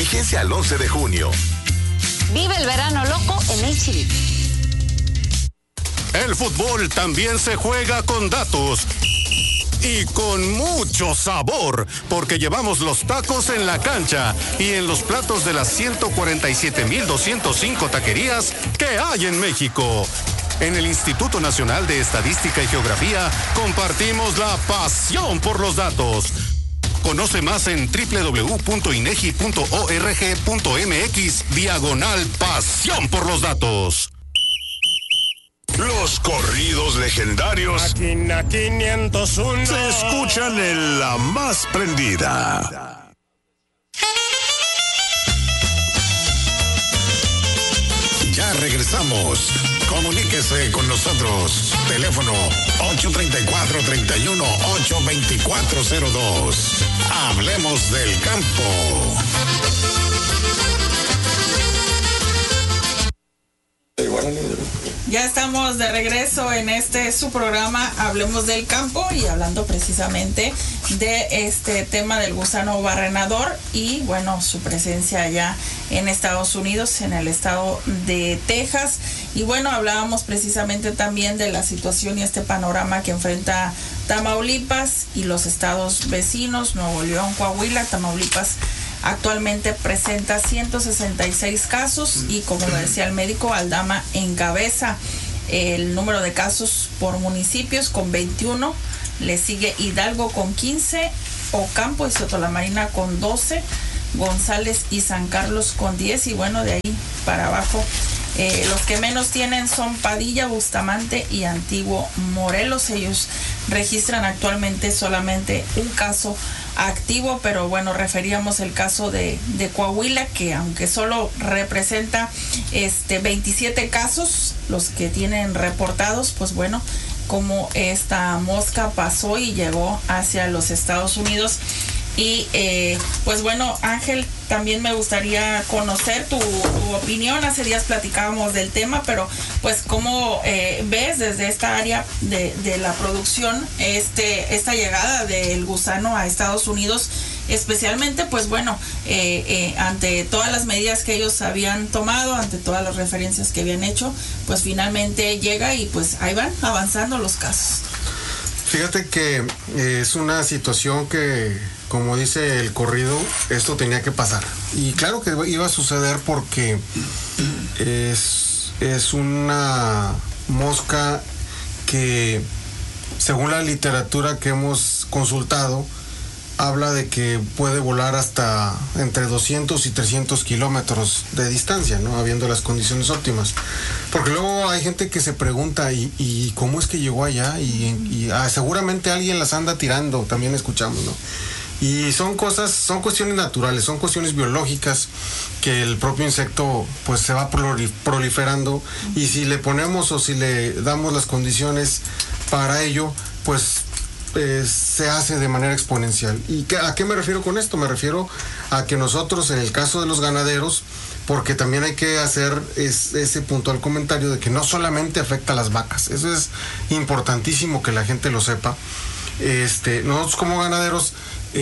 Vigencia al 11 de junio. Vive el verano loco en HB. El fútbol también se juega con datos y con mucho sabor, porque llevamos los tacos en la cancha y en los platos de las 147,205 taquerías que hay en México. En el Instituto Nacional de Estadística y Geografía compartimos la pasión por los datos. Conoce más en www.inegi.org.mx/pasión por los datos. Los corridos legendarios Máquina 501 se escuchan en la más prendida. Ya regresamos. Comuníquese con nosotros. Teléfono 834-31-82402. Hablemos del campo. Ya estamos de regreso en su programa Hablemos del Campo, y hablando precisamente de este tema del gusano barrenador y bueno, su presencia allá en Estados Unidos, en el estado de Texas. Y bueno, hablábamos precisamente también de la situación y este panorama que enfrenta Tamaulipas y los estados vecinos, Nuevo León, Coahuila. Tamaulipas actualmente presenta 166 casos y, como lo decía el médico, Aldama encabeza el número de casos por municipios con 21. Le sigue Hidalgo con 15, Ocampo y Sotolamarina con 12, González y San Carlos con 10, y bueno, de ahí para abajo los que menos tienen son Padilla, Bustamante y Antiguo Morelos. Ellos registran actualmente solamente un caso activo, pero bueno, referíamos el caso de Coahuila, que aunque solo representa 27 casos los que tienen reportados, pues bueno, como esta mosca pasó y llegó hacia los Estados Unidos. Y pues bueno, Ángel, también me gustaría conocer tu opinión. Hace días platicábamos del tema, pero pues cómo ves desde esta área de la producción esta llegada del gusano a Estados Unidos, especialmente pues bueno, ante todas las medidas que ellos habían tomado, ante todas las referencias que habían hecho, pues finalmente llega y pues ahí van avanzando los casos. Fíjate que es una situación que, como dice el corrido, esto tenía que pasar. Y claro que iba a suceder porque es una mosca que, según la literatura que hemos consultado, habla de que puede volar hasta entre 200 y 300 kilómetros de distancia, ¿no? Habiendo las condiciones óptimas. Porque luego hay gente que se pregunta, ¿y cómo es que llegó allá? Y seguramente alguien las anda tirando, también escuchamos, ¿no? Y son cuestiones naturales, son cuestiones biológicas que el propio insecto pues se va proliferando, y si le ponemos o si le damos las condiciones para ello, pues se hace de manera exponencial. ¿Y a qué me refiero con esto? Me refiero a que nosotros, en el caso de los ganaderos, porque también hay que hacer ese puntual comentario de que no solamente afecta a las vacas, eso es importantísimo que la gente lo sepa. Nosotros como ganaderos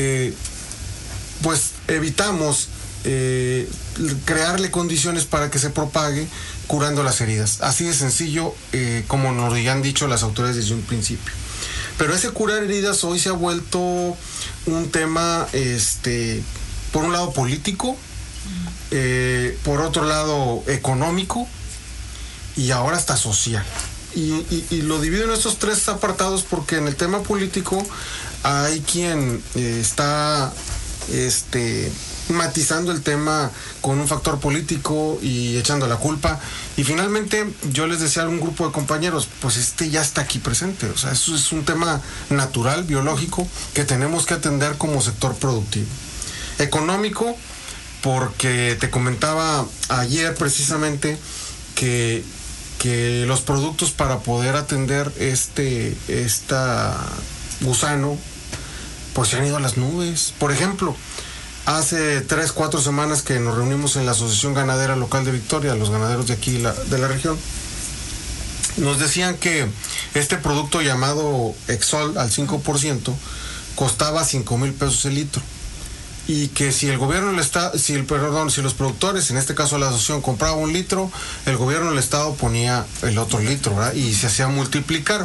pues evitamos crearle condiciones para que se propague, curando las heridas, así de sencillo, como nos han dicho las autoridades desde un principio. Pero ese curar heridas hoy se ha vuelto un tema, por un lado político, por otro lado económico, y ahora hasta social. Y lo divido en estos tres apartados porque en el tema político hay quien está matizando el tema con un factor político y echando la culpa, y finalmente yo les decía a un grupo de compañeros, pues ya está aquí presente. O sea, eso es un tema natural, biológico, que tenemos que atender como sector productivo. Económico, porque te comentaba ayer precisamente que los productos para poder atender esta gusano pues se han ido a las nubes. Por ejemplo, hace 3-4 semanas que nos reunimos en la Asociación Ganadera Local de Victoria, los ganaderos de aquí de la región, nos decían que este producto llamado Exol al 5% costaba 5,000 pesos el litro. y que si el gobierno si los productores, en este caso la asociación, compraba 1 litro, el gobierno del estado ponía el otro litro, ¿verdad? Y se hacía multiplicar.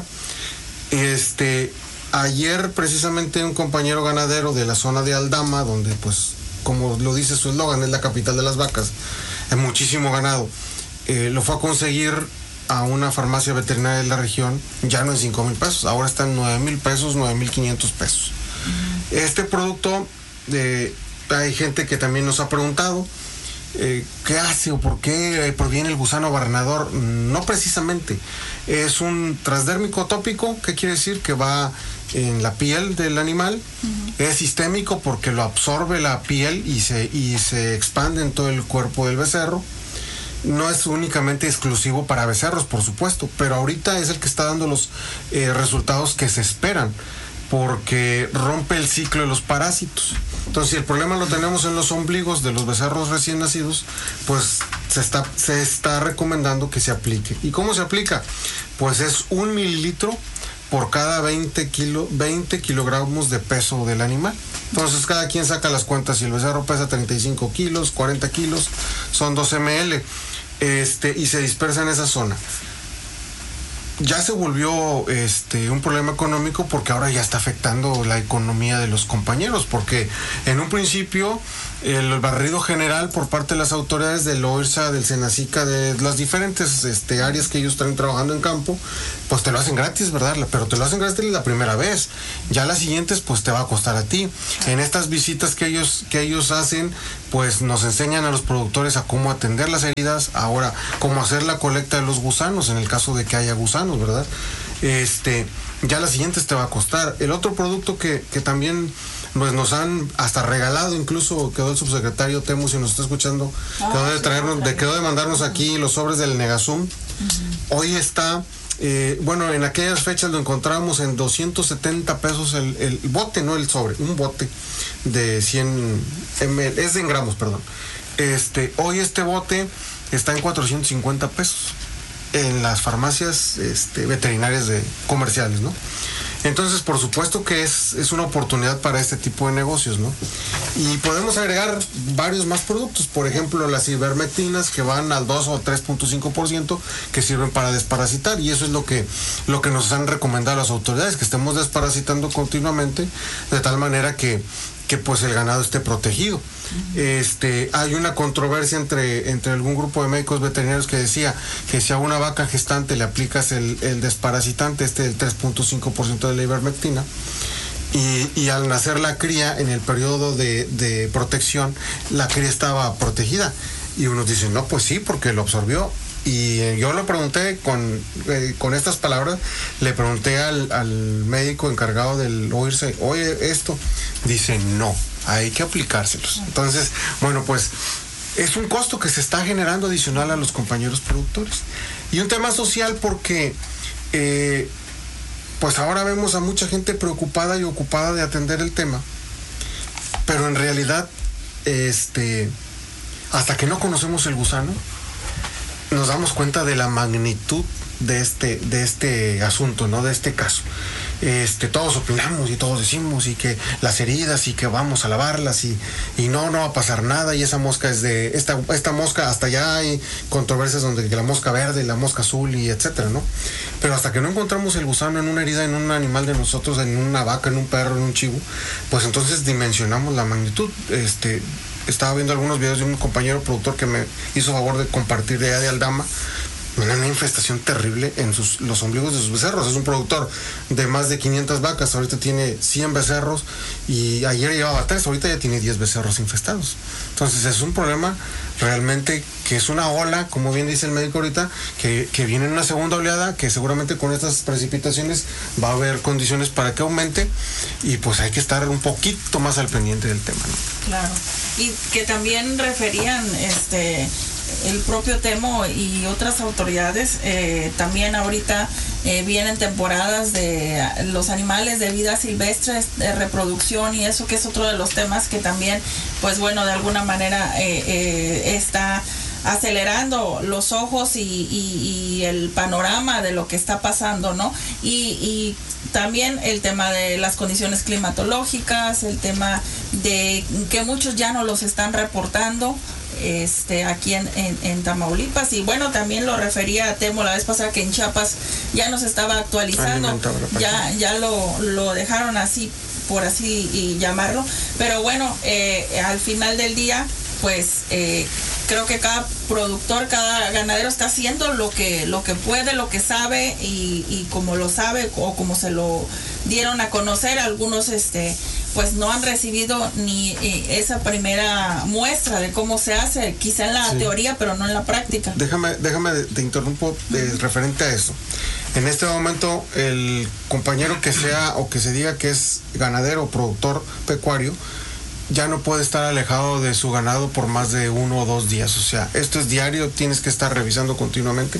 Ayer precisamente un compañero ganadero de la zona de Aldama, donde pues como lo dice su eslogan, es la capital de las vacas, hay muchísimo ganado, lo fue a conseguir a una farmacia veterinaria de la región, ya no en 5,000 pesos, ahora está en 9,000 pesos, 9,500 pesos. Este producto, hay gente que también nos ha preguntado qué hace o por qué proviene el gusano barrenador. No precisamente, es un transdérmico tópico. ¿Qué quiere decir? Que va en la piel del animal. Es sistémico porque lo absorbe la piel y se expande en todo el cuerpo del becerro. No es únicamente exclusivo para becerros, por supuesto, pero ahorita es el que está dando los resultados que se esperan, porque rompe el ciclo de los parásitos. Entonces, si el problema lo tenemos en los ombligos de los becerros recién nacidos, pues se está recomendando que se aplique. ¿Y cómo se aplica? Pues es 1 mililitro por cada 20 kilogramos de peso del animal. Entonces, cada quien saca las cuentas. Si el becerro pesa 35 kilos, 40 kilos, son 2 ml. Y se dispersa en esa zona. Ya se volvió un problema económico, porque ahora ya está afectando la economía de los compañeros, porque en un principio el barrido general por parte de las autoridades del OIRSA, del Senacica, de las diferentes áreas que ellos están trabajando en campo, pues te lo hacen gratis, ¿verdad? Pero te lo hacen gratis la primera vez. Ya las siguientes pues te va a costar a ti. En estas visitas que ellos hacen, pues nos enseñan a los productores a cómo atender las heridas, ahora cómo hacer la colecta de los gusanos en el caso de que haya gusanos, ¿verdad? Ya las siguientes te va a costar. El otro producto que también pues nos han hasta regalado, incluso quedó el subsecretario Temu, si nos está escuchando, quedó de mandarnos aquí los sobres del Negasum. Hoy está, en aquellas fechas lo encontramos en 270 pesos el bote, no el sobre, un bote de 100 ml, es en gramos, perdón. Hoy este bote está en 450 pesos en las farmacias veterinarias comerciales, ¿no? Entonces, por supuesto que es una oportunidad para este tipo de negocios, ¿no? Y podemos agregar varios más productos, por ejemplo, las ivermectinas, que van al 2 o 3.5%, que sirven para desparasitar, y eso es lo que nos han recomendado las autoridades, que estemos desparasitando continuamente, de tal manera que pues el ganado esté protegido. Hay una controversia entre algún grupo de médicos veterinarios que decía que si a una vaca gestante le aplicas el desparasitante del 3.5% de la ivermectina, y al nacer la cría, en el periodo de protección, la cría estaba protegida, y unos dicen, no, pues sí, porque lo absorbió. Y yo lo pregunté con estas palabras, le pregunté al médico encargado del OIRSE, oye, esto, dice, no, hay que aplicárselos. Entonces, bueno, pues es un costo que se está generando adicional a los compañeros productores. Y un tema social, porque pues ahora vemos a mucha gente preocupada y ocupada de atender el tema, pero en realidad hasta que no conocemos el gusano, nos damos cuenta de la magnitud de este asunto, ¿no? De este caso. Todos opinamos y todos decimos, y que las heridas, y que vamos a lavarlas, y no va a pasar nada, y esa mosca es de esta mosca, hasta allá hay controversias donde que la mosca verde, la mosca azul, y etcétera, ¿no? Pero hasta que no encontramos el gusano en una herida, en un animal de nosotros, en una vaca, en un perro, en un chivo, pues entonces dimensionamos la magnitud. Estaba viendo algunos videos de un compañero productor que me hizo favor de compartir de allá de Aldama. Una infestación terrible en los ombligos de sus becerros. Es un productor de más de 500 vacas, ahorita tiene 100 becerros, y ayer llevaba 3, ahorita ya tiene 10 becerros infestados. Entonces es un problema realmente que es una ola, como bien dice el médico ahorita, que viene en una segunda oleada, que seguramente con estas precipitaciones va a haber condiciones para que aumente, y pues hay que estar un poquito más al pendiente del tema, ¿no? Claro, y que también referían el propio Temo y otras autoridades, también ahorita vienen temporadas de los animales de vida silvestre, de reproducción, y eso que es otro de los temas que también, pues bueno, de alguna manera está acelerando los ojos y el panorama de lo que está pasando, ¿no? Y también el tema de las condiciones climatológicas, el tema de que muchos ya no los están reportando aquí en Tamaulipas. Y bueno, también lo refería a Temo la vez pasada, que en Chiapas ya nos estaba actualizando, ya lo dejaron así, por así y llamarlo. Pero bueno, al final del día, pues creo que cada productor, cada ganadero está haciendo lo que puede, lo que sabe, y como lo sabe o como se lo dieron a conocer. Algunos pues no han recibido ni esa primera muestra de cómo se hace, quizá en la teoría, pero no en la práctica. Déjame te interrumpo referente a eso. En este momento, el compañero que sea o que se diga que es ganadero o productor pecuario ya no puede estar alejado de su ganado por más de 1 o 2 días. O sea, esto es diario, tienes que estar revisando continuamente.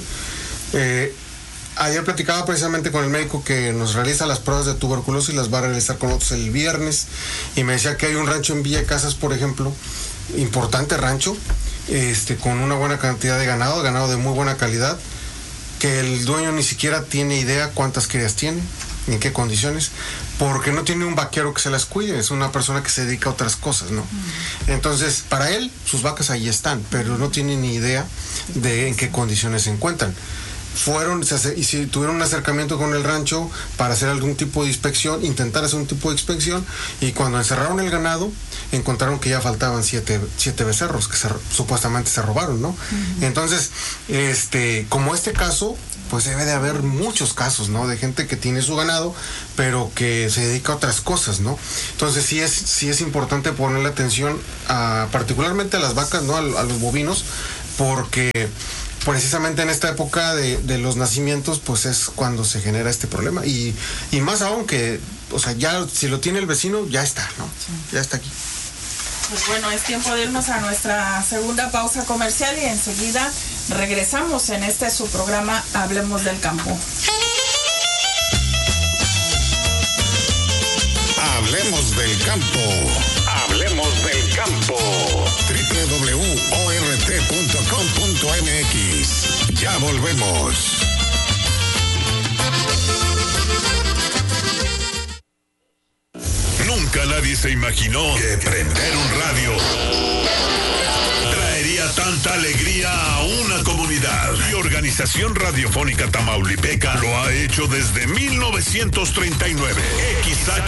Ayer platicaba precisamente con el médico que nos realiza las pruebas de tuberculosis, las va a realizar con nosotros el viernes, y me decía que hay un rancho en Villa Casas, por ejemplo, importante rancho, con una buena cantidad de ganado de muy buena calidad, que el dueño ni siquiera tiene idea cuántas crías tiene, ni en qué condiciones, porque no tiene un vaquero que se las cuide, es una persona que se dedica a otras cosas, ¿no? Entonces, para él, sus vacas ahí están, pero no tiene ni idea de en qué condiciones se encuentran. Tuvieron un acercamiento con el rancho para hacer algún tipo de inspección, intentar hacer un tipo de inspección, y cuando encerraron el ganado, encontraron que ya faltaban 7 becerros que supuestamente se robaron, ¿no? Entonces, como este caso, pues debe de haber muchos casos, ¿no? De gente que tiene su ganado, pero que se dedica a otras cosas, ¿no? Entonces sí es importante ponerle atención particularmente a las vacas, ¿no? A los bovinos, porque precisamente en esta época de los nacimientos, pues es cuando se genera este problema. Y más aún que, o sea, ya si lo tiene el vecino, ya está, ¿no? Ya está aquí. Pues bueno, es tiempo de irnos a nuestra segunda pausa comercial, y enseguida regresamos en su programa Hablemos del Campo. Hablemos del campo. Hablemos del campo. www.ort.com.mx. Ya volvemos. Nunca nadie se imaginó que prender un radio traería tanta alegría a una comunidad. Y Organización Radiofónica Tamaulipeca lo ha hecho desde 1939.